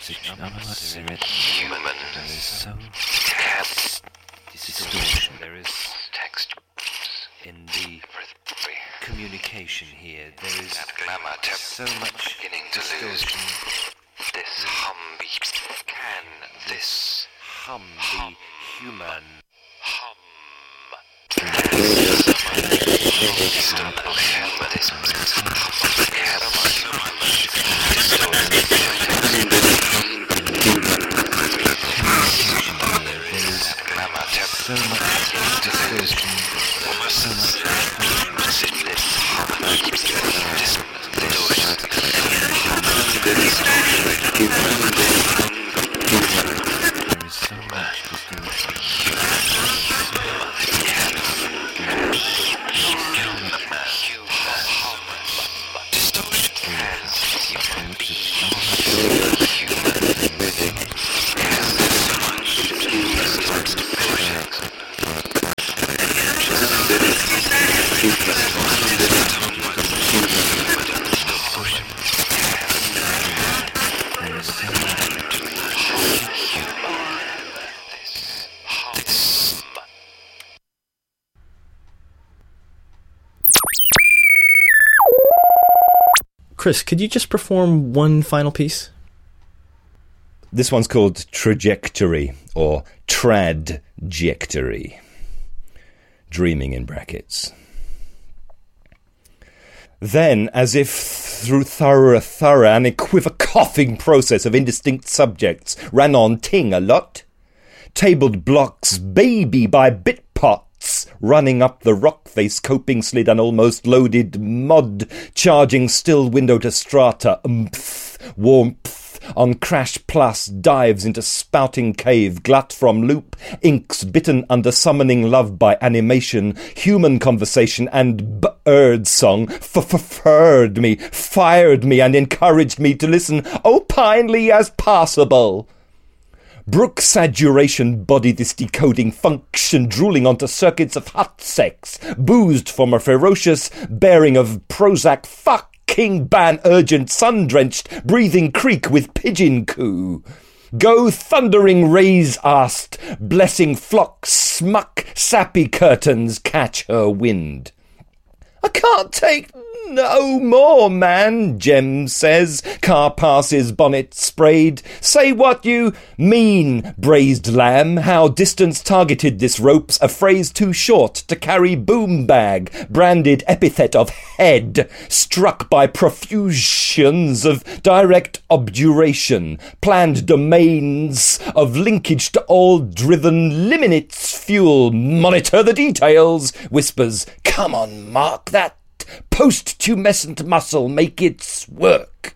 human. There is so distortion. There is text in the communication here. There is so much distortion. This hum can this hum be human? So much distortion, so Chris, could you just perform one final piece? This one's called Trajectory, or Tradjectory. Dreaming in brackets. Then, as if through thorough and equivocoughing process of indistinct subjects, ran on ting-a-lot. Tabled blocks baby by bit pots, running up the rock face, coping slid an almost loaded mod, charging still window to strata, warmth. On crash plus dives into spouting cave, glut from loop, inks bitten under summoning love by animation, human conversation and bird song fired me and encouraged me to listen opinely as possible. Brook saturation body this decoding function, drooling onto circuits of hot sex, boozed from a ferocious bearing of Prozac fucking ban urgent sun-drenched breathing creek with pigeon coo. Go thundering rays asked, blessing flocks, smuck sappy curtains catch her wind. I can't take no more, man, Jem says. Car passes, bonnet sprayed. Say what you mean, braised lamb. How distance targeted this rope's a phrase too short to carry boom bag. Branded epithet of head. Struck by profusions of direct obduration. Planned domains of linkage to all driven limits fuel. Monitor the details. Whispers, come on, mark that. Post-tumescent muscle, make it work.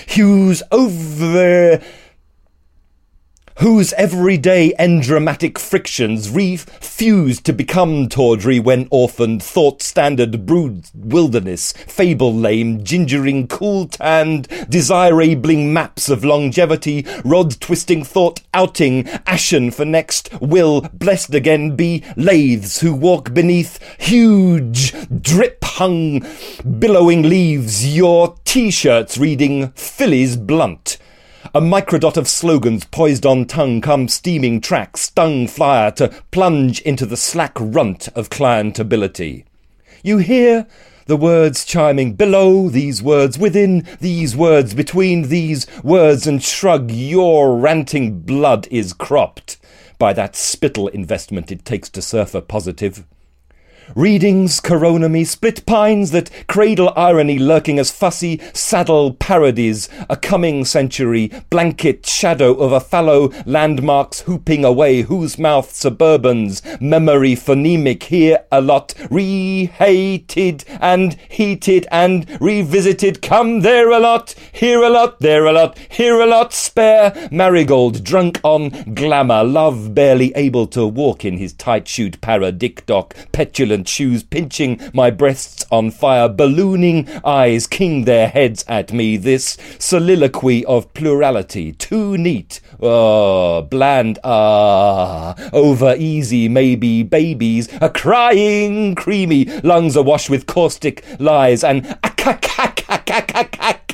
Whose everyday endramatic frictions refuse to become tawdry when orphaned, thought standard brood wilderness, fable lame, gingering, cool-tanned, desire-abling maps of longevity, rod-twisting thought outing, ashen for next will, blessed again be lathes who walk beneath huge, drip-hung, billowing leaves, your T-shirts reading Phillies blunt. A microdot of slogans poised on tongue come steaming track, stung flyer to plunge into the slack runt of clientability. You hear the words chiming below, these words within, these words between these words, and shrug your ranting blood is cropped by that spittle investment it takes to surf a positive. Readings, coronomy, split pines that cradle irony lurking as fussy saddle parodies, a coming century, blanket shadow of a fallow landmarks hooping away, whose mouth suburbans, memory phonemic here a lot, re-hated and heated and revisited, come there a lot, here a lot, there a lot, here a lot, spare, marigold, drunk on glamour, love barely able to walk in his tight-shoed para-dick-dock, petulant shoes pinching my breasts on fire, ballooning eyes king their heads at me, this soliloquy of plurality, too neat, bland, over easy, maybe babies, a crying, creamy, lungs awash with caustic lies, and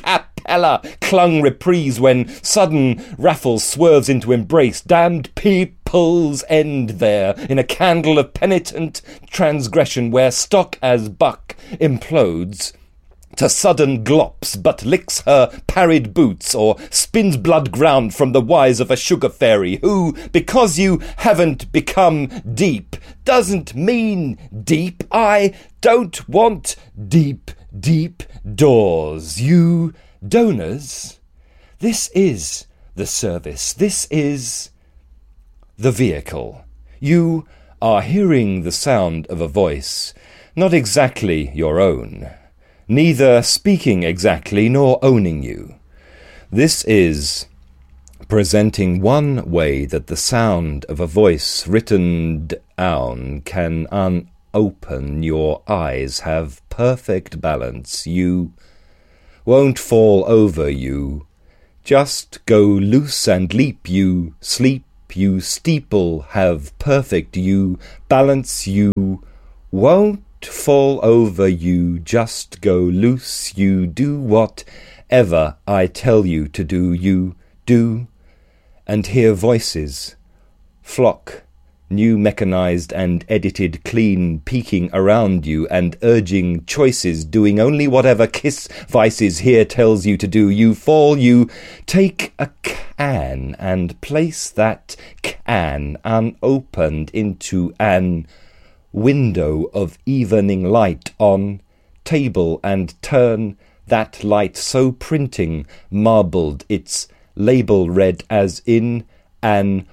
impeller clung reprise when sudden Raffles swerves into embrace. Damned people's end there, in a candle of penitent transgression where stock as buck implodes to sudden glops, but licks her parried boots, or spins blood ground from the wise of a sugar fairy, who, because you haven't become deep, doesn't mean deep. I don't want deep, deep doors. You donors, this is the service. This is the vehicle. You are hearing the sound of a voice, not exactly your own, neither speaking exactly nor owning you. This is presenting one way that the sound of a voice written down can unopen your eyes, have perfect balance. You won't fall over, you just go loose and leap, you sleep, you steeple, have perfect, you balance, you won't fall over, you just go loose, you do whatever I tell you to do, you do, and hear voices flock, new mechanized and edited clean, peeking around you and urging choices, doing only whatever Kiss Vices here tells you to do. You fall, you take a can and place that can unopened into an window of evening light on table and turn that light so printing marbled its label read as in an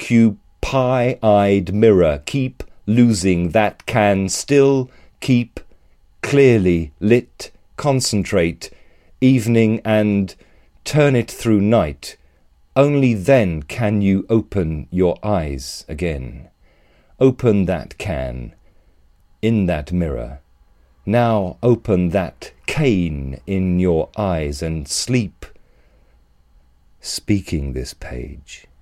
occupy-eyed mirror. Keep losing that can still keep clearly lit, concentrate evening and turn it through night. Only then can you open your eyes again. Open that can in that mirror. Now open that cane in your eyes and sleep, speaking this page.